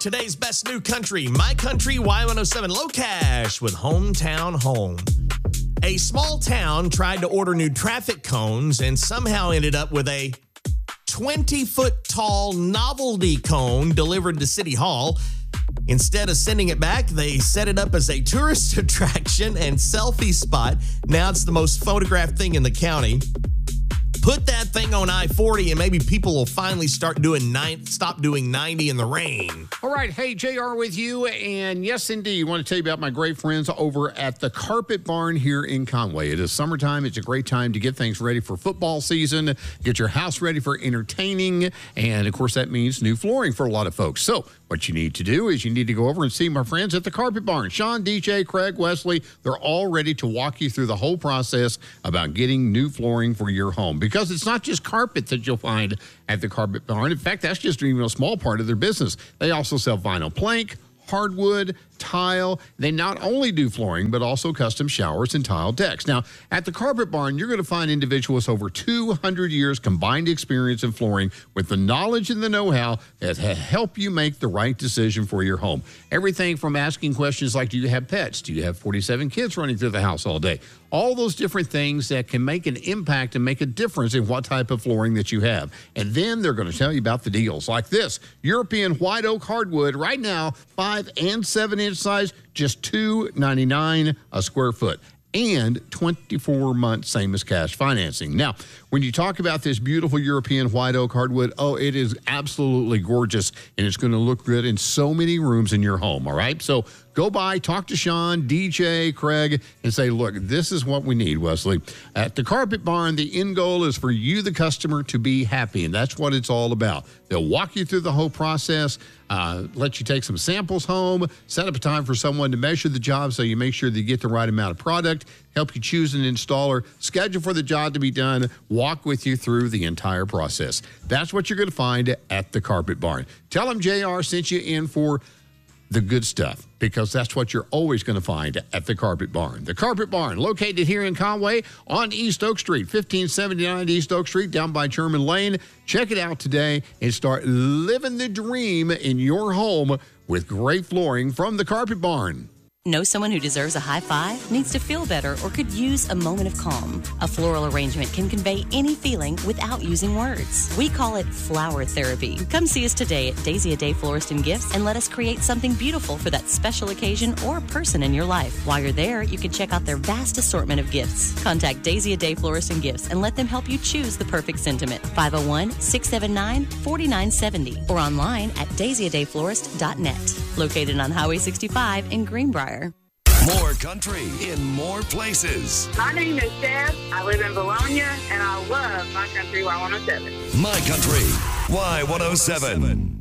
Today's best new country, My Country Y107 Low Cash with Hometown Home. A small town tried to order new traffic cones and somehow ended up with a 20-foot tall novelty cone delivered to City Hall. Instead of sending it back, they set it up as a tourist attraction and selfie spot. Now it's the most photographed thing in the county. Put that thing on I-40 and maybe people will finally stop doing 90 in the rain. All right. Hey, JR with you. And yes, indeed, I want to tell you about my great friends over at the Carpet Barn here in Conway. It is summertime. It's a great time to get things ready for football season, get your house ready for entertaining. And, of course, that means new flooring for a lot of folks. So what you need to do is you need to go over and see my friends at the Carpet Barn. Sean, DJ, Craig, Wesley, they're all ready to walk you through the whole process about getting new flooring for your home. Because it's not just carpet that you'll find at the Carpet Barn. In fact, that's just even a small part of their business. They also sell vinyl plank, hardwood, tile. They not only do flooring, but also custom showers and tile decks. Now, at the Carpet Barn, you're going to find individuals over 200 years combined experience in flooring with the knowledge and the know-how that help you make the right decision for your home. Everything from asking questions like, do you have pets? Do you have 47 kids running through the house all day? All those different things that can make an impact and make a difference in what type of flooring that you have. And then they're going to tell you about the deals like this. European white oak hardwood right now, 5 and 7 inch size, just $2.99 a square foot. And 24-month same as cash financing. Now, when you talk about this beautiful European white oak hardwood, oh, it is absolutely gorgeous, and it's going to look good in so many rooms in your home, all right? So go by, talk to Sean, DJ, Craig, and say, look, this is what we need, Wesley. At the Carpet Barn, the end goal is for you, the customer, to be happy, and that's what it's all about. They'll walk you through the whole process, let you take some samples home, set up a time for someone to measure the job so you make sure that you get the right amount of product, help you choose an installer, schedule for the job to be done, walk with you through the entire process. That's what you're going to find at the Carpet Barn. Tell them JR sent you in for the good stuff, because that's what you're always going to find at the Carpet Barn. The Carpet Barn, located here in Conway on East Oak Street, 1579 East Oak Street, down by Sherman Lane. Check it out today and start living the dream in your home with great flooring from the Carpet Barn. Know someone who deserves a high five, needs to feel better, or could use a moment of calm? A floral arrangement can convey any feeling without using words. We call it flower therapy. Come see us today at Daisy A Day Florist and Gifts and let us create something beautiful for that special occasion or person in your life. While you're there, you can check out their vast assortment of gifts. Contact Daisy A Day Florist and Gifts and let them help you choose the perfect sentiment. 501-679-4970 or online at daisyadayflorist.net. Located on Highway 65 in Greenbrier. More country in more places. My name is Deb. I live in Bologna, and I love My Country Y107. My Country Y107.